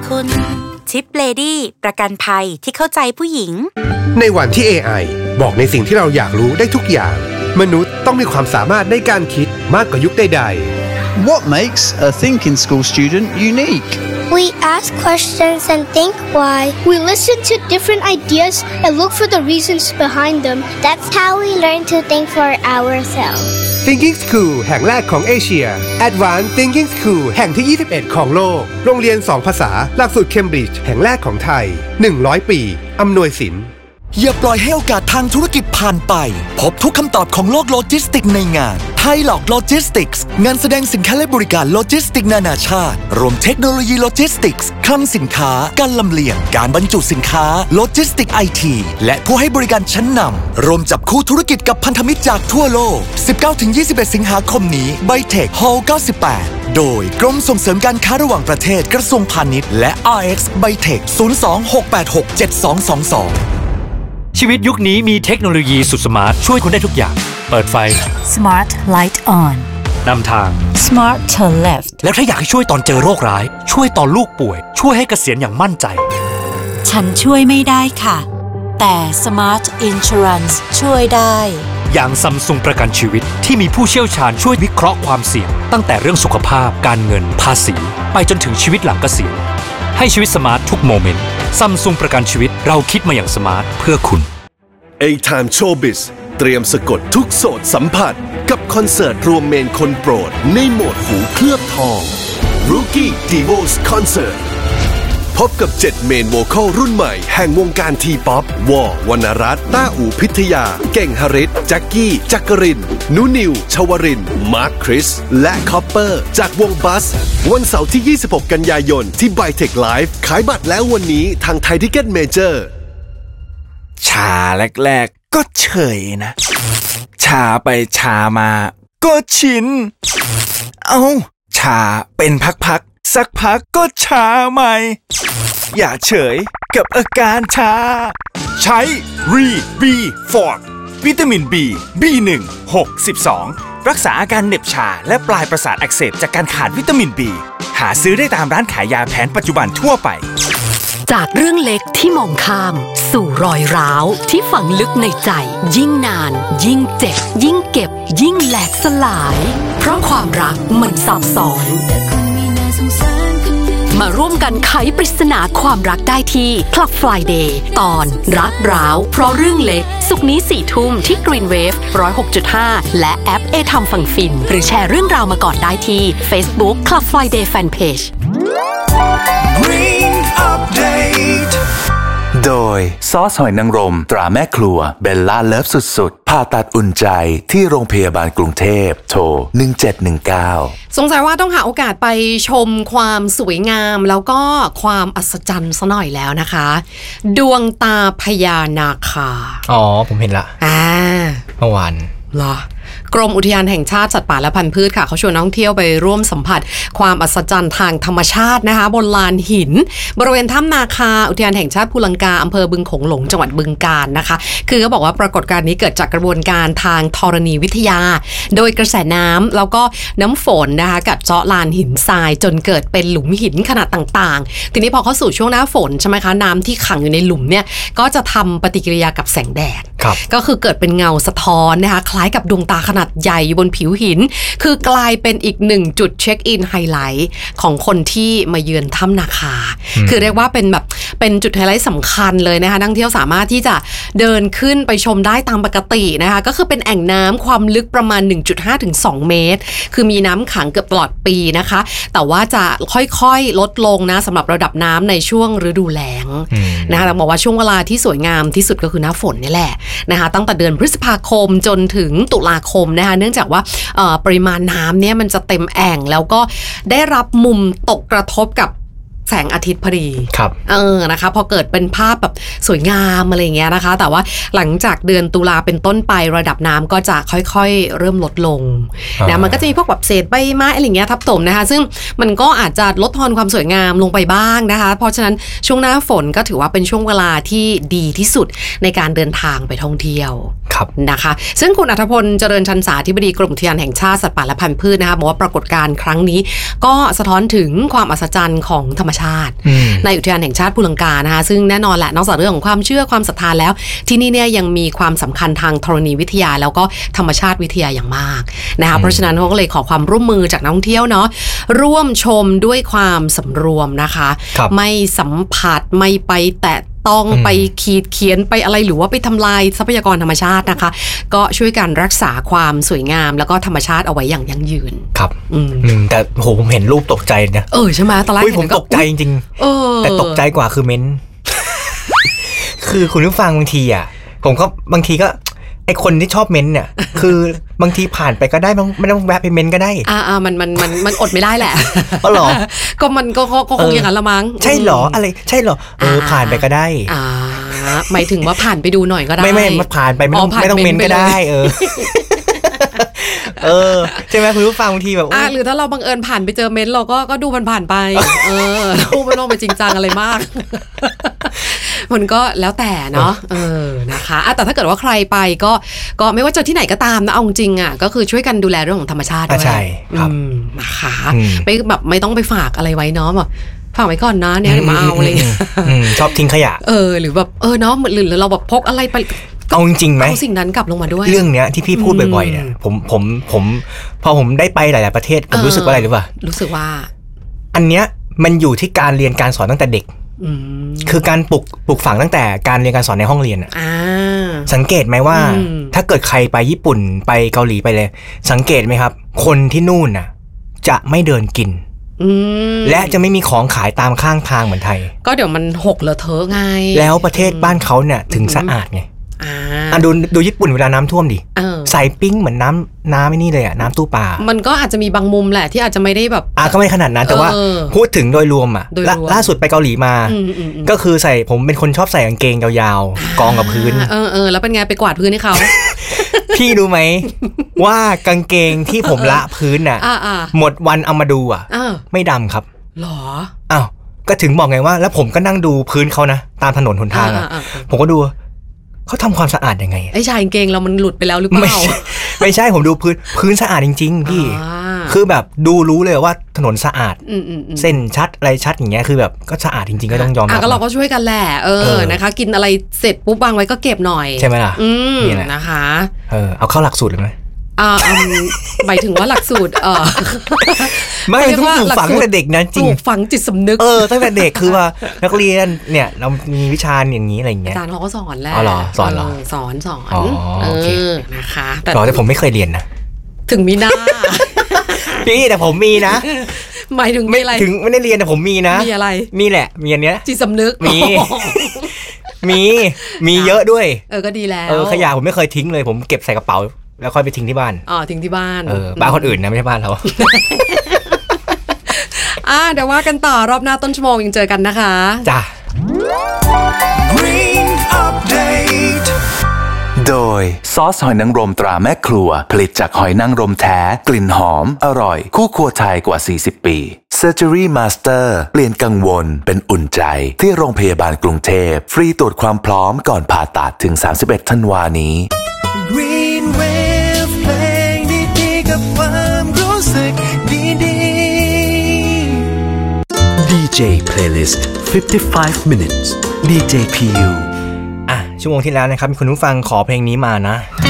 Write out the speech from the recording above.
คุณชิปเลดี้ประกันภัยที่เข้าใจผู้หญิงในวันที่ AI บอกในสิ่งที่เราอยากรู้ได้ทุกอย่างมนุษย์ต้องมีความสามารถในการคิดมากกว่ายุคใดๆ What makes a thinking school student unique? We ask questions and think why. We listen to different ideas and look for the reasons behind them. That's how we learn to think for ourselves. Thinking School แห่งแรกของเอเชีย Advanced Thinking School แห่งที่ 21 ของโลกโรงเรียน 2 ภาษาหลักสูตรเคมบริดจ์แห่งแรกของไทย100 ปีอำนวยสินอย่าปล่อยให้โอกาสทางธุรกิจผ่านไปพบทุกคำตอบของโลกโลจิสติกในงานไทยหลอกโลจิสติกส์งานแสดงสินค้าและบริการโลจิสติกนานาชาติรวมเทคโนโลยีโลจิสติกส์คลังสินค้าการลำเลียงการบรรจุสินค้าโลจิสติก IT และผู้ให้บริการชั้นนำรวมจับคู่ธุรกิจกับพันธมิตรจากทั่วโลก 19-21 สิงหาคมนี้ไบเทคฮอลล์ 98โดยกรมส่งเสริมการค้าระหว่างประเทศกระทรวงพาณิชย์และ RX ไบเทค 02-686-7222 ชีวิตยุคนี้มีเทคโนโลยีสุดสมาร์ทช่วยคุณได้ทุกอย่างเปิดไฟ Smart Light On นำทาง Smart Turn Left แล้วถ้าอยากให้ช่วยตอนเจอโรคร้ายช่วยตอนลูกป่วยช่วยให้เกษียณอย่างมั่นใจฉันช่วยไม่ได้ค่ะแต่ Smart Insurance ช่วยได้อย่างซัมซุงประกันชีวิตที่มีผู้เชี่ยวชาญช่วยวิเคราะห์ความเสี่ยงตั้งแต่เรื่องสุขภาพการเงินภาษีไปจนถึงชีวิตหลังเกษียณให้ชีวิตสมาร์ททุกโมเมนต์ซัมซุงประกันชีวิตเราคิดมาอย่างสมาร์ทเพื่อคุณ A-Time Showbiz เตรียมสะกดทุกโสตสัมผัสกับคอนเสิร์ตรวมเมนคนโปรดในโหมดหูเคลือบทอง Rookie Divos Concert พบกับ7เมนโวคอลรุ่นใหม่แห่งวงการทีป๊อปวอวรรณรัตน์ต้าอู่พิทยาเก่งหฤทธิ์แจ็คกี้จักรินนุนิวชวรินทร์มาร์คคริสและคอปเปอร์จากวงบัสวันเสาร์ที่26กันยายนที่ไบเทคไลฟ์ขายบัตรแล้ววันนี้ทางไทยทิกเก็ตเมเจอร์ชาแรกๆก็เฉยนะชาไปชามาก็ชินชาเป็นพักๆสักพักก็ชาใหม่อย่าเฉยกับอาการชาใช้รีบีฟอร์วิตามิน B1 6 12รักษาอาการเหน็บชาและปลายประสาทอักเสบจากการขาดวิตามิน B หาซื้อได้ตามร้านขายยาแผนปัจจุบันทั่วไปจากเรื่องเล็กที่มองข้ามสู่รอยร้าวที่ฝังลึกในใจยิ่งนานยิ่งเจ็บยิ่งเก็บยิ่งแหลกสลายเพราะความรักมันซับซ้อนมาร่วมกันไขปริศนาความรักได้ที่ Club Friday ตอนรักร้าวเพราะเรื่องเล็กศุกร์นี้ 4 ทุ่มที่ Green Wave 106.5 และแอป A-Time ฟังฟินหรือแชร์เรื่องราวมาก่อนได้ที่ Facebook Club Friday Fanpage Green Update โดยซอสหอยนางรมตราแม่ครัวเบลล่าเลิฟสุดๆผ่าตัดอุ่นใจที่โรงพยาบาลกรุงเทพโทร1719 สงสัยว่าต้องหาโอกาสไปชมความสวยงามแล้วก็ความอัศจรรย์ซะหน่อยแล้วนะคะดวงตาพญานาคาผมเห็นละเมื่อวานเหรอกรมอุทยานแห่งชาติสัตว์ป่าและพันธุ์พืชค่ะเขาชวนนักท่องเที่ยวไปร่วมสัมผัสความอัศจรรย์ทางธรรมชาตินะคะบนลานหินบริเวณถ้ำนาคาอุทยานแห่งชาติภูลังกาอำเภอบึงโขงหลงจังหวัดบึงกาฬนะคะคือเขาบอกว่าปรากฏการณ์นี้เกิดจากกระบวนการทางธรณีวิทยาโดยกระแสน้ำแล้วก็น้ำฝนนะคะกัดเจาะลานหินทรายจนเกิดเป็นหลุมหินขนาดต่างๆทีนี้พอเข้าสู่ช่วงหน้าฝนใช่ไหมคะน้ำที่ขังอยู่ในหลุมเนี่ยก็จะทำปฏิกิริยากับแสงแดดก็คือเกิดเป็นเงาสะท้อนนะคะคล้ายกับดวงตาขนาดใหญ่อยู่บนผิวหินคือกลายเป็นอีกหนึ่งจุดเช็คอินไฮไลท์ของคนที่มาเยือนถ้ำนาคาคือเรียกว่าเป็นจุดไฮไลท์สำคัญเลยนะคะนักท่องเที่ยวสามารถที่จะเดินขึ้นไปชมได้ตามปกตินะคะก็คือเป็นแอ่งน้ำความลึกประมาณ 1.5 ถึง 2 เมตรคือมีน้ำขังเกือบตลอดปีนะคะแต่ว่าจะค่อยๆลดลงนะสำหรับระดับน้ำในช่วงฤดูแล้งนะคะแต่บอกว่าช่วงเวลาที่สวยงามที่สุดก็คือหน้าฝนนี่แหละนะคะตั้งแต่เดือนพฤษภาคมจนถึงตุลาคมนะคะเนื่องจากว่าปริมาณน้ำเนี่ยมันจะเต็มแอ่งแล้วก็ได้รับมุมตกกระทบกับแสงอาทิตย์พอดีครับนะคะพอเกิดเป็นภาพแบบสวยงามอะไรอย่างเงี้ยนะคะแต่ว่าหลังจากเดือนตุลาเป็นต้นไประดับน้ำก็จะค่อยๆเริ่มลดลงนะมันก็จะมีพวกแบบเศษใบไม้อะไรอย่างเงี้ยทับถมนะคะซึ่งมันก็อาจจะลดทอนความสวยงามลงไปบ้างนะคะเพราะฉะนั้นช่วงหน้าฝนก็ถือว่าเป็นช่วงเวลาที่ดีที่สุดในการเดินทางไปท่องเที่ยวนะคะซึ่งคุณอัธพลเจริญชันสาธิบดีกรมอุทยานแห่งชาติสัตว์ป่าและพันธุ์พืชนะคะบอกว่าปรากฏการณ์ครั้งนี้ก็สะท้อนถึงความอัศจรรย์ของธรรมชาติในอุทยานแห่งชาติภูลังกานะคะซึ่งแน่นอนแหละนอกจากเรื่องของความเชื่อความศรัทธาแล้วที่นี่เนี่ยยังมีความสำคัญทางธรณีวิทยาแล้วก็ธรรมชาติวิทยาอย่างมากนะคะเพราะฉะนั้นเขาก็เลยขอความร่วมมือจากนักท่องเที่ยวเนาะร่วมชมด้วยความสำรวมนะคะไม่สัมผัสไม่ไปแตะต้องไปขีดเขียนไปอะไรหรือว่าไปทำลายทรัพยากรธรรมชาตินะคะก็ช่วยกันรักษาความสวยงามแล้วก็ธรรมชาติเอาไว้อย่างยั่งยืนครับแต่โหผมเห็นรูปตกใจนะใช่ไหมตอนแรกผมตกใจจริงๆแต่ตกใจกว่าคือเม้น คือคุณผู้ฟังบางทีอ่ะผมก็บางทีก็ไอคนที่ชอบเม้นเนี่ยคือบางทีผ่านไปก็ได้ไม่ต้องแวะไปเม้นก็ได้มันอดไม่ได้แหละอ๋อเหรอก็มันก็คงอย่างนั้นละมั้งใช่เหรออะไรใช่เหรอผ่านไปก็ได้หมายถึงว่าผ่านไปดูหน่อยก็ได้ไม่มาผ่านไปไม่ต้องเม้นก็ได้ใช่ไหมคุณผู้ฟังบางทีแบบหรือถ้าเราบังเอิญผ่านไปเจอเม้นเราก็ดูมันผ่านไปเราไม่ต้องไปจริงจังอะไรมากมันก็แล้วแต่เนาะนะคะแต่ถ้าเกิดว่าใครไปก็ไม่ว่าจะที่ไหนก็ตามนะเอาจริงอ่ะก็คือช่วยกันดูแลเรื่องของธรรมชาติด้วยใช่ครับนะคะไปแบบไม่ต้องไปฝากอะไรไว้เนาะแบบฝากไว้ก่อนนะเนี่ยมาเอาอะไรชอบทิ้งขยะหรือแบบเนาะหรือเราแบบพกอะไรไปเอาจริงๆไหมเอาสิ่งนั้นกลับลงมาด้วยเรื่องเนี้ยที่พี่พูดบ่อยๆเนี่ยผมพอผมได้ไปหลายๆประเทศผมรู้สึกว่าอะไรหรือเปล่ารู้สึกว่าอันเนี้ยมันอยู่ที่การเรียนการสอนตั้งแต่เด็กคือการปลูกฝังตั้งแต่การเรียนการสอนในห้องเรียนสังเกตไหมว่าถ้าเกิดใครไปญี่ปุ่นไปเกาหลีไปเลยสังเกตไหมครับคนที่นู่นน่ะจะไม่เดินกินและจะไม่มีของขายตามข้างทางเหมือนไทยก็เดี๋ยวมันหกเลอะเทอะไงแล้วประเทศบ้านเขาเนี่ยถึงสะอาดไงดูญี่ปุ่นเวลาน้ำท่วมดิใส่ปิ้งเหมือนน้ำไม่นี่เลยอ่ะน้ำตู้ปลามันก็อาจจะมีบางมุมแหละที่อาจจะไม่ได้แบบก็ไม่ขนาดนั้นแต่ว่าพูดถึงโดยรวมอ่ะล่าสุดไปเกาหลีมาก็คือผมเป็นคนชอบใส่กางเกงยาวๆกองกับพื้นแล้วเป็นไงไปกวาดพื้นให้เขาพี่รู้ไหมว่ากางเกงที่ผมละพื้นน่ะหมดวันเอามาดูอ่ะไม่ดำครับหรออ้าวก็ถึงบอกไงว่าแล้วผมก็นั่งดูพื้นเขานะตามถนนหนทางอ่ะผมก็ดูเขาทำความสะอาดยังไงไอ้ชายกางเกงเรามันหลุดไปแล้วหรือเปล่าไม่ใช่ผมดูพื้นสะอาดจริงๆพี่คือแบบดูรู้เลยว่าถนนสะอาดเส้นชัดอะไรชัดอย่างเงี้ยคือแบบก็สะอาดจริงๆก็ต้องยอมรับก็เราก็ช่วยกันแหละนะคะกินอะไรเสร็จปุ๊บวางไว้ก็เก็บหน่อยใช่ไหมล่ะนี่แหละนะคะเอาเข้าหลักสูตรเลยไหมหมายถึงว่าหลักสูตรไม่ต้องปลูกฝังตั้งแต่เด็กนะจริงปลูกฝังจิตสำนึกตั้งแต่เด็กคือว่านักเรียนเนี่ยเรามีวิชาอย่างนี้อะไรอย่างเงี้ยอาจารย์เขาก็สอนแล้วสอนเหรอสอนนะคะแต่ผมไม่เคยเรียนนะถึงมีหน้าพี่แต่ผมมีนะหมายถึงไม่อะไรถึงไม่ได้เรียนแต่ผมมีนะมีอะไรนี่แหละมีอันเนี้ยจิตสำนึกมีเยอะด้วยก็ดีแล้วขยะผมไม่เคยทิ้งเลยผมเก็บใส่กระเป๋าแล้วค่อยไปทิ้งที่บ้านทิ้งที่บ้านบ้านคนอื่นนะไม่ใช่บ้านเราเดี๋ยวว่ากันต่อรอบหน้าต้นชั่วโมงยังเจอกันนะคะจ้ะ Green Update โดยซอสหอยนางรมตราแม่ครัวผลิตจากหอยนางรมแท้กลิ่นหอมอร่อยคู่ครัวไทยกว่า40ปี Surgery Master เปลี่ยนกังวลเป็นอุ่นใจที่โรงพยาบาลกรุงเทพฟรีตรวจความพร้อมก่อนผ่าตัดถึง31 ธันวาคมนี้ Green Wave เพลงดีๆกับความรู้สึกดีๆ DJ Playlist 55 minutes DJ PU ชั่วโมงที่แล้วนะครับมีคุณผู้ฟังขอเพลงนี้มานะ